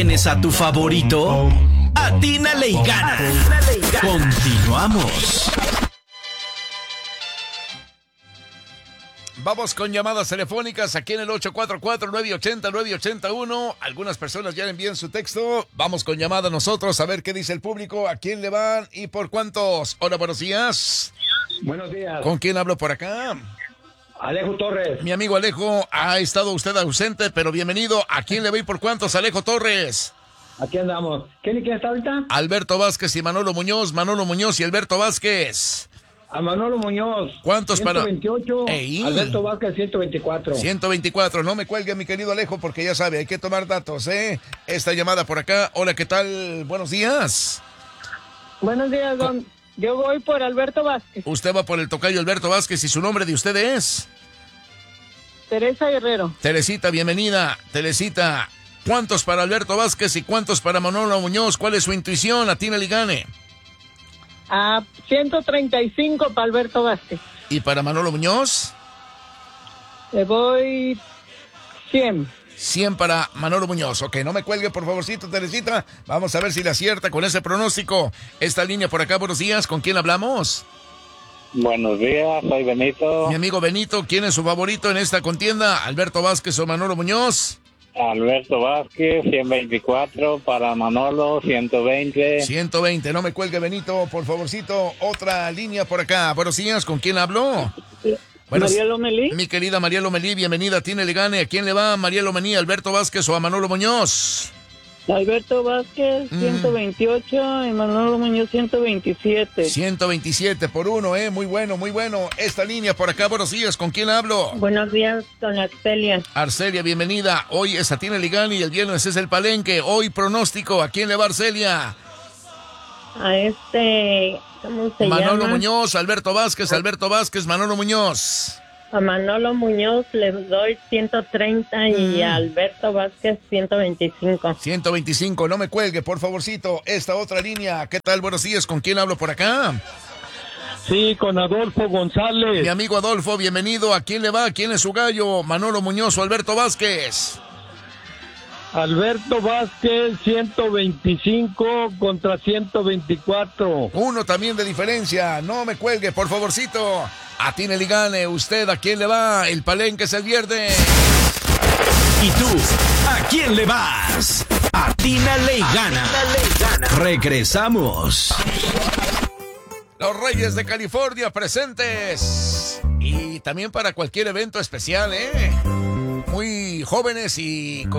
¿Tienes a tu favorito? Atínale y gana. Continuamos. Vamos con llamadas telefónicas aquí en el 844-980-981. Algunas personas ya envían su texto. Vamos con llamada nosotros a ver qué dice el público, a quién le van y por cuántos. Hola, buenos días. Buenos días. ¿Con quién hablo por acá? Alejo Torres. Mi amigo Alejo, ha estado usted ausente, pero bienvenido. ¿A quién le va y por cuántos, Alejo Torres? Aquí andamos. ¿Quién está ahorita? Alberto Vázquez y Manolo Muñoz. Manolo Muñoz y Alberto Vázquez. A Manolo Muñoz. ¿Cuántos 128, para...? ¡Ey! Alberto Vázquez, 124. 124. No me cuelgue, mi querido Alejo, porque ya sabe, hay que tomar datos, ¿eh? Esta llamada por acá. Hola, ¿qué tal? Buenos días. Buenos días, don. Yo voy por Alberto Vázquez. Usted va por el tocayo Alberto Vázquez y su nombre de usted es... Teresa Guerrero. Teresita, bienvenida. Teresita, ¿cuántos para Alberto Vázquez y cuántos para Manolo Muñoz? ¿Cuál es su intuición? Atínale y gane. 135 para Alberto Vázquez. ¿Y para Manolo Muñoz? Le voy 100. 100 para Manolo Muñoz. Ok, no me cuelgue, por favorcito, Teresita. Vamos a ver si le acierta con ese pronóstico. Esta línea por acá, buenos días. ¿Con quién hablamos? Buenos días, soy Benito. Mi amigo Benito, ¿quién es su favorito en esta contienda? ¿Alberto Vázquez o Manolo Muñoz? Alberto Vázquez, 124, para Manolo, 120. 120, no me cuelgue, Benito, por favorcito. Otra línea por acá. Buenos días, ¿con quién habló? María Lomelí. Mi querida María Lomelí, bienvenida. Tiene le gane. ¿A quién le va? María Lomelí, Alberto Vázquez o a Manolo Muñoz. Alberto Vázquez, 128, y Manolo Muñoz, 127. 127 por uno, muy bueno, muy bueno. Esta línea por acá, buenos días, ¿con quién hablo? Buenos días, don Arcelia. Arcelia, bienvenida. Hoy es Tiene Ligani y el viernes es el Palenque. Hoy pronóstico, ¿a quién le va Arcelia? ¿Cómo se Manolo llama? Muñoz, Alberto Vázquez, Manolo Muñoz. A Manolo Muñoz le doy 130 y a Alberto Vázquez 125. 125, no me cuelgue, por favorcito. Esta otra línea, ¿qué tal? Buenos días, ¿con quién hablo por acá? Sí, con Adolfo González. Mi amigo Adolfo, bienvenido. ¿A quién le va? ¿Quién es su gallo? ¿Manolo Muñoz o Alberto Vázquez? Alberto Vázquez, 125 contra 124. Uno también de diferencia. No me cuelgue, por favorcito. Atínale y gane. ¿Usted a quién le va? El Palenque es el viernes. ¿Y tú? ¿A quién le vas? Atínale y gana. Regresamos. Los Reyes de California presentes. Y también para cualquier evento especial, muy jóvenes y con